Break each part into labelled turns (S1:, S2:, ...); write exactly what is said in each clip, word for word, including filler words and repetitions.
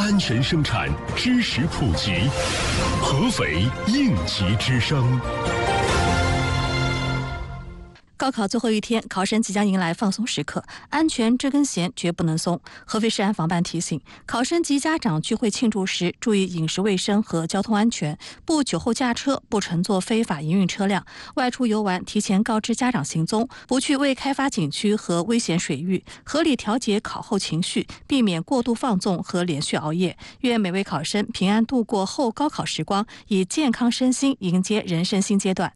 S1: 安全生产，知识普及，合肥应急之声。
S2: 高考最后一天，考生即将迎来放松时刻，安全这根弦绝不能松。合肥市安防办提醒，考生及家长聚会庆祝时，注意饮食卫生和交通安全，不酒后驾车，不乘坐非法营运车辆，外出游玩提前告知家长行踪，不去未开发景区和危险水域，合理调节考后情绪，避免过度放纵和连续熬夜。愿每位考生平安度过后高考时光，以健康身心迎接人生新阶段。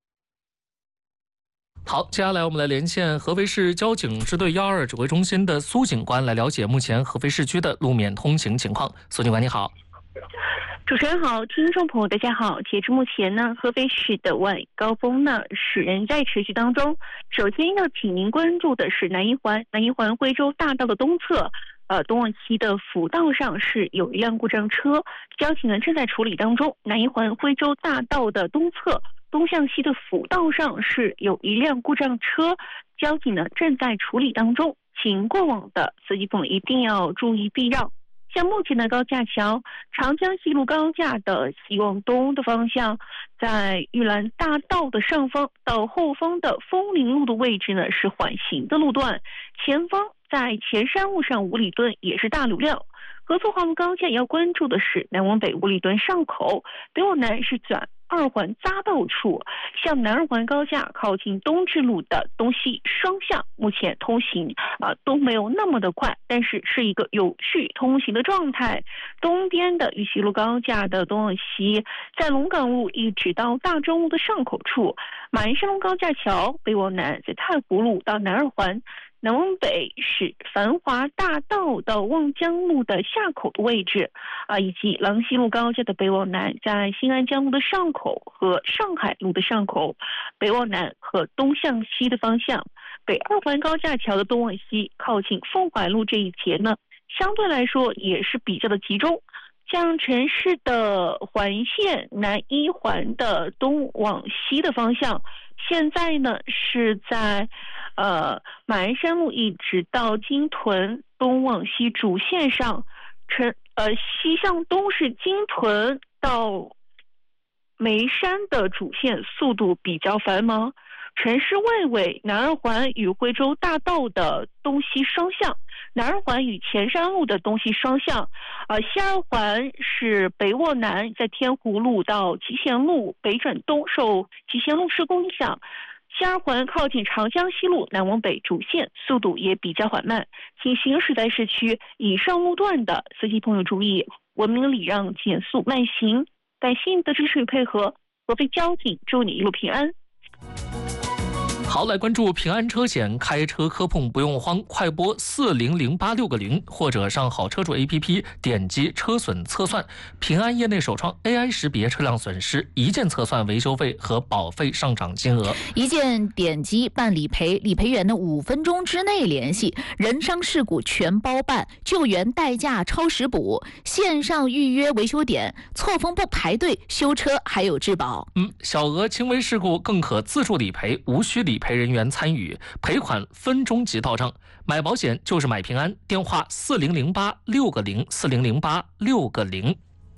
S3: 好，接下来我们来连线合肥市交警支队幺二指挥中心的苏警官，来了解目前合肥市区的路面通行情况。苏警官你好。
S4: 主持人好，听众朋友大家好。截至目前呢，合肥市的晚高峰呢是仍在持续当中。首先要请您关注的是南一环，南一环徽州大道的东侧，呃，东往西的辅道上是有一辆故障车，交警呢正在处理当中。南一环徽州大道的东侧，东向西的辅道上是有一辆故障车，交警呢正在处理当中，请过往的司机朋友一定要注意避让。像目前的高架桥，长江西路高架的西往东的方向，在玉兰大道的上方到后方的枫林路的位置呢是缓行的路段，前方在前山路上五里墩也是大流量。合作化路高架要关注的是南往北五里墩上口，北往南是转二环匝道处，向南二环高架靠近东直路的东西双向，目前通行啊、呃、都没有那么的快，但是是一个有序通行的状态。东边的玉溪路高架的东往西，在龙岗路一直到大中路的上口处，马鞍山路高架桥北往南，在太湖路到南二环。南往北是繁华大道到望江路的下口的位置啊，以及郎西路高架的北往南，在新安江路的上口和上海路的上口，北往南和东向西的方向。北二环高架桥的东往西，靠近凤怀路这一节呢，相对来说也是比较的集中。像城市的环线南一环的东往西的方向，现在呢是在呃马鞍山路一直到金屯东往西主线上，城呃西向东是金屯到眉山的主线速度比较繁忙。城市外围南二环与徽州大道的东西双向，南二环与前山路的东西双向，呃，西二环是北往南，在天湖路到集贤路北转东，受集贤路施工影响，西二环靠近长江西路南往北主线速度也比较缓慢，请行驶在市区以上路段的司机朋友注意，文明礼让，减速慢行。感谢您的支持与配合，合肥交警祝你一路平安。
S3: 好，来关注平安车险，开车磕碰不用慌，快拨四零零八六个零，或者上好车主 A P P 点击车损测算，平安业内首创 A I 识别车辆损失，一键测算维修费和保费上涨金额，
S5: 一键点击办理赔，理赔员呢五分钟之内联系，人伤事故全包办，救援代驾超时补，线上预约维修点，错峰不排队，修车还有质保。
S3: 嗯，小额轻微事故更可自助理赔，无需理赔人员参与，赔款分钟即到账。买保险就是买平安，电话四零零八六个零四零零八六个零。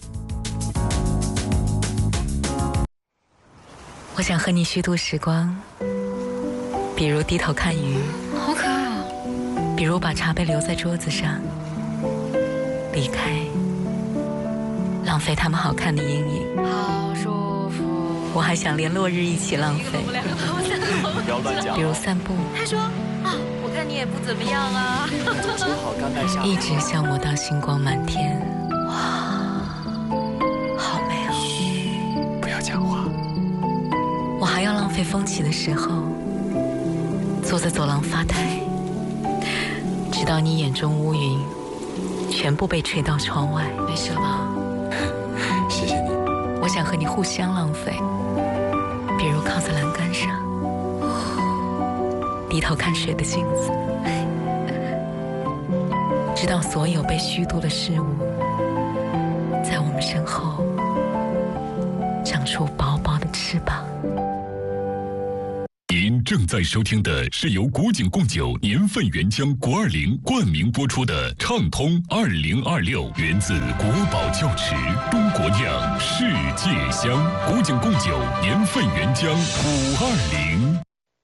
S6: 我想和你虚度时光，比如低头看鱼，
S7: 好可爱哦。
S6: 比如把茶杯留在桌子上，离开，浪费他们好看的阴影。
S7: 好舒服。
S6: 我还想连落日一起浪费，
S7: 不要乱讲。
S6: 比如散步。
S7: 他说啊，我看你也不怎么样啊。
S6: 好甘拜下，一直消磨到星光满天。哇，好美哦！
S8: 嘘，不要讲话。
S6: 我还要浪费风起的时候，坐在走廊发呆，直到你眼中乌云全部被吹到窗外。
S7: 没事了吧？
S8: 谢谢你。
S6: 我想和你互相浪费，比如靠在栏杆上，低头看水的镜子，直到所有被虚度的事物在我们身后长出薄薄的翅膀。
S1: 您您正在收听的是由古井贡酒年份原浆国二零冠名播出的畅通二零二六，源自国宝窖池，中国酿，世界香。古井贡酒年份原浆五二零。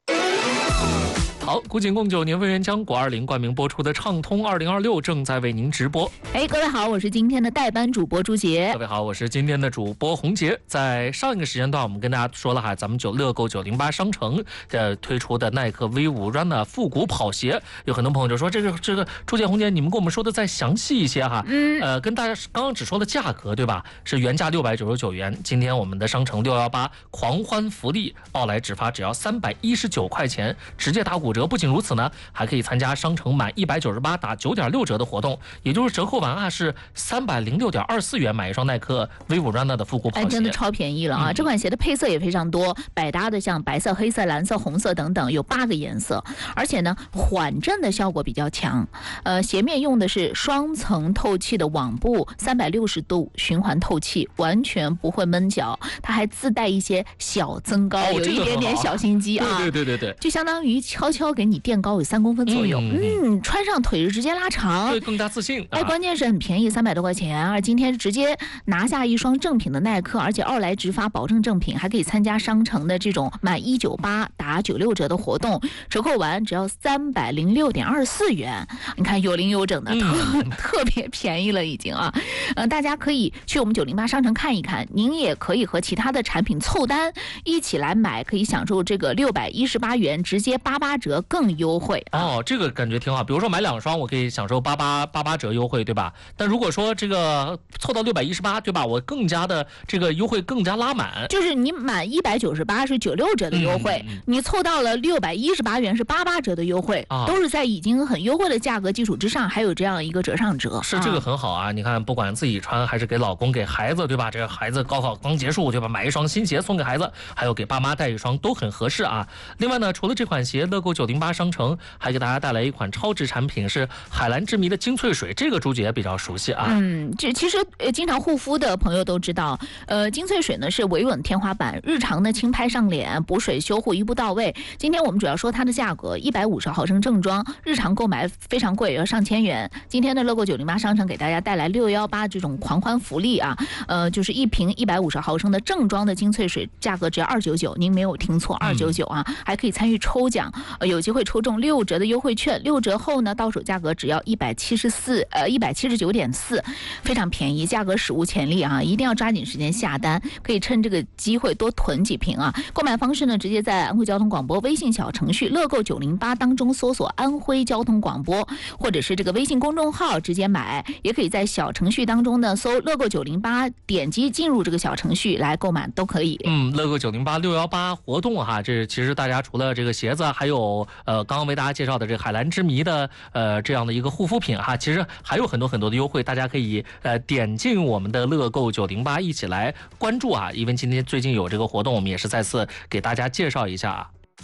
S3: 好，古井贡酒年份原浆果二零冠名播出的畅通二零二六正在为您直播。
S5: 哎，各位好，我是今天的代班主播朱杰。
S3: 各位好，我是今天的主播洪杰。在上一个时间段，我们跟大家说了哈，咱们九乐购九零八商城呃推出的耐克 V 五 Runner 复古跑鞋，有很多朋友就说这个这个朱姐洪杰，你们跟我们说的再详细一些哈。嗯，呃，跟大家刚刚只说了价格对吧？是原价六百九十九元，今天我们的商城六一八狂欢福利，奥莱只发只要三百一十九块钱，直接打骨折。不仅如此呢，还可以参加商城满一百九十八打九点六折的活动，也就是折扣版啊是三百零六点二四元买一双耐克 V 五 Runner 的复古跑鞋，
S5: 哎，真的超便宜了啊！嗯、这款鞋的配色也非常多，百搭的像白色、黑色、蓝色、红色等等，有八个颜色，而且呢缓震的效果比较强。呃，鞋面用的是双层透气的网布，三百六十度循环透气，完全不会闷脚。它还自带一些小增高，哦、有一点点小心机啊，
S3: 对对对对对，
S5: 就相当于悄悄给你垫高有三公分左右，嗯，嗯穿上腿是直接拉长，
S3: 对，更加自信。
S5: 哎，关键是很便宜，三百多块钱，而今天直接拿下一双正品的耐克，而且奥莱直发保证正品，还可以参加商城的这种满一九八打九六折的活动，折扣完只要三百零六点二四元，你看有零有整的，特、嗯、特别便宜了已经啊。呃，大家可以去我们九零八商城看一看，您也可以和其他的产品凑单一起来买，可以享受这个六百一十八元直接八八折更优惠。
S3: 哦，这个感觉挺好。比如说买两双，我可以享受八八八八折优惠，对吧？但如果说这个凑到六百一十八，对吧？我更加的这个优惠更加拉满。
S5: 就是你满一百九十八是九六折的优惠，嗯、你凑到了六百一十八元是八八折的优惠，啊、都是在已经很优惠的价格基础之上，还有这样一个折上折。
S3: 是这个很好啊！啊你看，不管自己穿还是给老公、给孩子，对吧？这个孩子高考刚结束，对吧？买一双新鞋送给孩子，还有给爸妈带一双都很合适啊。另外呢，除了这款鞋，乐购九零八商城还给大家带来一款超值产品，是海蓝之谜的精粹水，这个朱姐比较熟悉啊。
S5: 嗯，这其实呃经常护肤的朋友都知道，呃，精粹水呢是维稳天花板，日常的轻拍上脸、补水修护一步到位。今天我们主要说它的价格，一百五十毫升正装，日常购买非常贵，要上千元。今天的乐购九零八商城给大家带来六一八这种狂欢福利啊，呃，就是一瓶一百五十毫升的正装的精粹水，价格只要二九九，您没有听错，二九九啊，还可以参与抽奖，呃，有机会抽中六折的优惠券，六折后呢，到手价格只要一百七十四，呃，一百七十九点四，非常便宜，价格史无前例啊！一定要抓紧时间下单，可以趁这个机会多囤几瓶啊！购买方式呢，直接在安徽交通广播微信小程序乐购九零八当中搜索安徽交通广播，或者是这个微信公众号直接买，也可以在小程序当中呢搜乐购九零八，点击进入这个小程序来购买都可以。
S3: 嗯，乐购九零八六一八活动哈，这其实大家除了这个鞋子，还有呃刚刚为大家介绍的这个海蓝之谜的呃这样的一个护肤品哈，其实还有很多很多的优惠，大家可以呃点进我们的乐购九零八一起来关注啊，因为今天最近有这个活动，我们也是再次给大家介绍一下啊。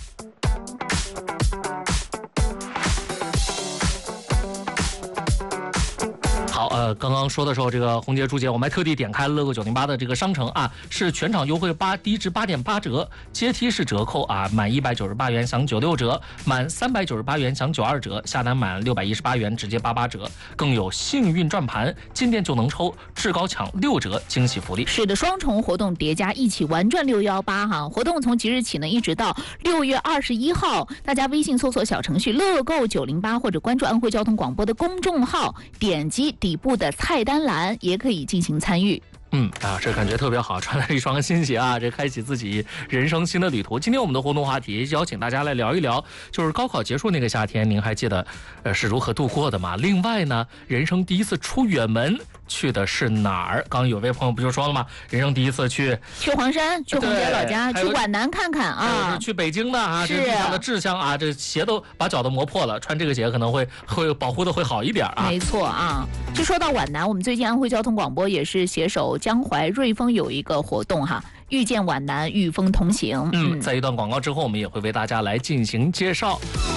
S3: 好，呃，刚刚说的时候，这个红杰、朱杰，我们还特地点开乐购九零八的这个商城啊，是全场优惠八低至八点八折，阶梯式折扣啊，满一百九十八元享九六折，满三百九十八元享九二折，下单满六百一十八元直接八八折，更有幸运转盘，进店就能抽，至高抢六折惊喜福利。
S5: 是的，双重活动叠加，一起玩转六一八哈！活动从即日起呢，一直到六月二十一号，大家微信搜索小程序乐购九零八或者关注安徽交通广播的公众号，点击底部的菜单栏也可以进行参与。
S3: 嗯啊，这感觉特别好，穿了一双新鞋啊，这开启自己人生新的旅途。今天我们的活动话题邀请大家来聊一聊，就是高考结束那个夏天，您还记得呃是如何度过的吗？另外呢，人生第一次出远门去的是哪儿？刚刚有位朋友不就说了吗？人生第一次去
S5: 去黄山，去红姐老家，去皖南看看啊，
S3: 去北京的啊，这他的志向啊，这鞋都把脚都磨破了，穿这个鞋可能会会保护的会好一点啊。
S5: 没错啊，就说到皖南，我们最近安徽交通广播也是携手江淮瑞丰有一个活动哈，遇见皖南，与风同行。
S3: 嗯，在一段广告之后，我们也会为大家来进行介绍。